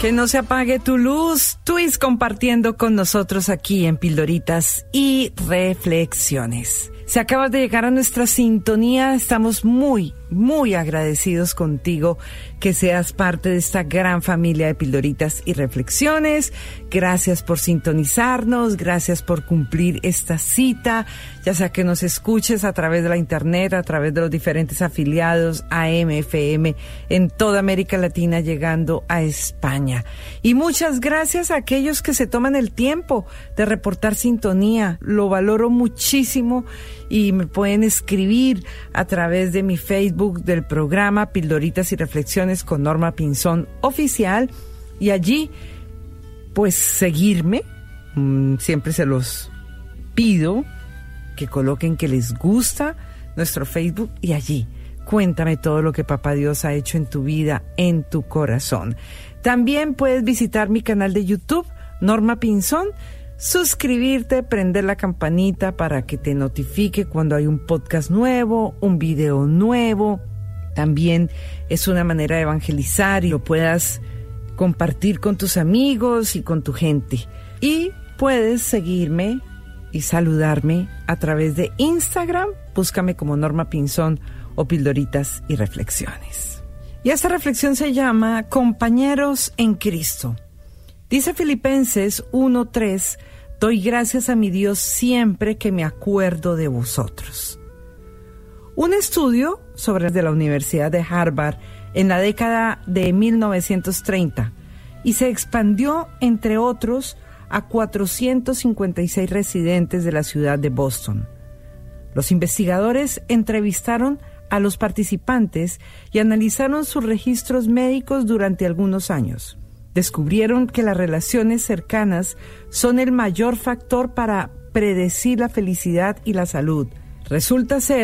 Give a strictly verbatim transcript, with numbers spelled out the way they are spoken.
Que no se apague tu luz, Twist compartiendo con nosotros aquí en Pildoritas y Reflexiones. Si acabas de llegar a nuestra sintonía, estamos muy, muy agradecidos contigo que seas parte de esta gran familia de Pildoritas y Reflexiones. Gracias por sintonizarnos, gracias por cumplir esta cita, ya sea que nos escuches a través de la internet, a través de los diferentes afiliados A M, F M, en toda América Latina, llegando a España. Y muchas gracias a aquellos que se toman el tiempo de reportar sintonía. Lo valoro muchísimo y me pueden escribir a través de mi Facebook del programa Pildoritas y Reflexiones con Norma Pinzón Oficial, y allí pues seguirme. Siempre se los pido que coloquen que les gusta nuestro Facebook, y allí cuéntame todo lo que Papá Dios ha hecho en tu vida, en tu corazón. También puedes visitar mi canal de YouTube, Norma Pinzón, suscribirte, prender la campanita para que te notifique cuando hay un podcast nuevo, un video nuevo. También es una manera de evangelizar y lo puedas compartir con tus amigos y con tu gente. Y puedes seguirme y saludarme a través de Instagram. Búscame como Norma Pinzón o Pildoritas y Reflexiones. Y esta reflexión se llama Compañeros en Cristo. Dice Filipenses uno tres, doy gracias a mi Dios siempre que me acuerdo de vosotros. Un estudio sobre de la Universidad de Harvard en la década de mil novecientos treinta y se expandió, entre otros, a cuatrocientos cincuenta y seis residentes de la ciudad de Boston. Los investigadores entrevistaron a los participantes y analizaron sus registros médicos durante algunos años. Descubrieron que las relaciones cercanas son el mayor factor para predecir la felicidad y la salud. Resulta ser